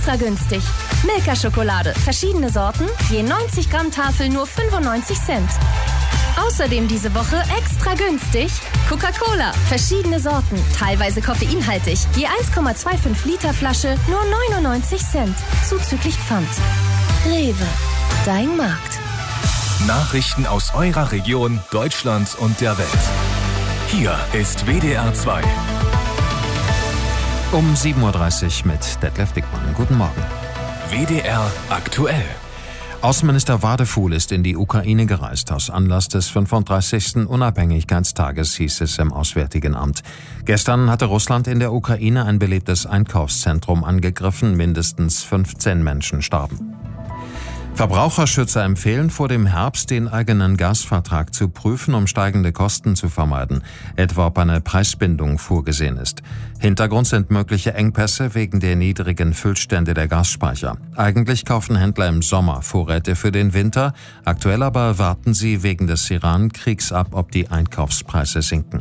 extra günstig. Milka-Schokolade, verschiedene Sorten, je 90 Gramm Tafel nur 95 Cent. Außerdem diese Woche extra günstig Coca-Cola, verschiedene Sorten, teilweise koffeinhaltig, je 1,25 Liter Flasche nur 99 Cent, zuzüglich Pfand. Rewe, dein Markt. Nachrichten aus eurer Region, Deutschland und der Welt. Hier ist WDR 2. Um 7.30 Uhr mit Detlef Dickmann. Guten Morgen. WDR aktuell. Außenminister Wadefuhl ist in die Ukraine gereist. Aus Anlass des 35. Unabhängigkeitstages, hieß es im Auswärtigen Amt. Gestern hatte Russland in der Ukraine ein belebtes Einkaufszentrum angegriffen. Mindestens 15 Menschen starben. Verbraucherschützer empfehlen vor dem Herbst, den eigenen Gasvertrag zu prüfen, um steigende Kosten zu vermeiden, etwa ob eine Preisbindung vorgesehen ist. Hintergrund sind mögliche Engpässe wegen der niedrigen Füllstände der Gasspeicher. Eigentlich kaufen Händler im Sommer Vorräte für den Winter, aktuell aber warten sie wegen des Iran-Kriegs ab, ob die Einkaufspreise sinken.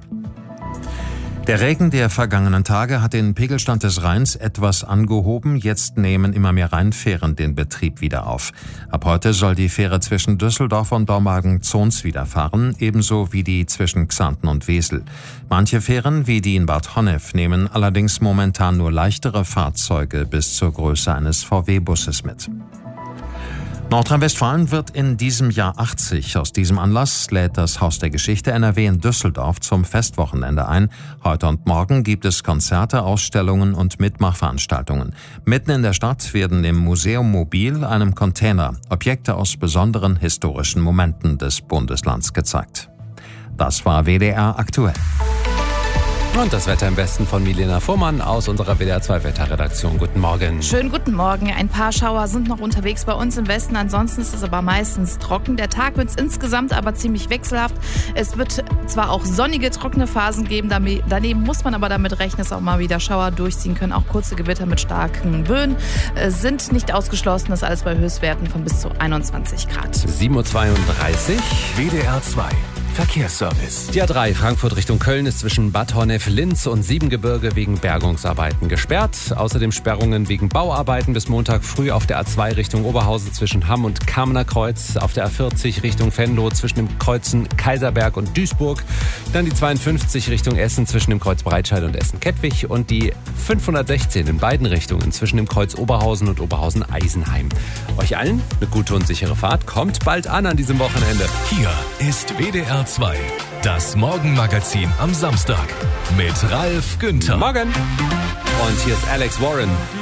Der Regen der vergangenen Tage hat den Pegelstand des Rheins etwas angehoben. Jetzt nehmen immer mehr Rheinfähren den Betrieb wieder auf. Ab heute soll die Fähre zwischen Düsseldorf und Dormagen-Zons wieder fahren, ebenso wie die zwischen Xanten und Wesel. Manche Fähren, wie die in Bad Honnef, nehmen allerdings momentan nur leichtere Fahrzeuge bis zur Größe eines VW-Busses mit. Nordrhein-Westfalen wird in diesem Jahr 80. Aus diesem Anlass lädt das Haus der Geschichte NRW in Düsseldorf zum Festwochenende ein. Heute und morgen gibt es Konzerte, Ausstellungen und Mitmachveranstaltungen. Mitten in der Stadt werden im Museum Mobil, einem Container, Objekte aus besonderen historischen Momenten des Bundeslands gezeigt. Das war WDR aktuell. Und das Wetter im Westen von Milena Fuhrmann aus unserer WDR 2 Wetterredaktion. Guten Morgen. Schönen guten Morgen. Ein paar Schauer sind noch unterwegs bei uns im Westen. Ansonsten ist es aber meistens trocken. Der Tag wird insgesamt aber ziemlich wechselhaft. Es wird zwar auch sonnige, trockene Phasen geben. Daneben muss man aber damit rechnen, dass auch mal wieder Schauer durchziehen können. Auch kurze Gewitter mit starken Böen sind nicht ausgeschlossen. Das alles bei Höchstwerten von bis zu 21 Grad. 7.32 Uhr. WDR 2. Verkehrsservice. Die A3 Frankfurt Richtung Köln ist zwischen Bad Honnef, Linz und Siebengebirge wegen Bergungsarbeiten gesperrt. Außerdem Sperrungen wegen Bauarbeiten bis Montag früh auf der A2 Richtung Oberhausen zwischen Hamm und Kamener Kreuz. Auf der A40 Richtung Venlo zwischen dem Kreuzen Kaiserberg und Duisburg. Dann die 52 Richtung Essen zwischen dem Kreuz Breitscheid und Essen-Kettwig. Und die 516 in beiden Richtungen zwischen dem Kreuz Oberhausen und Oberhausen-Eisenheim. Euch allen eine gute und sichere Fahrt. Kommt bald an diesem Wochenende. Hier ist WDR 2. Das Morgenmagazin am Samstag mit Ralf Günther. Morgen. Und hier ist Alex Warren.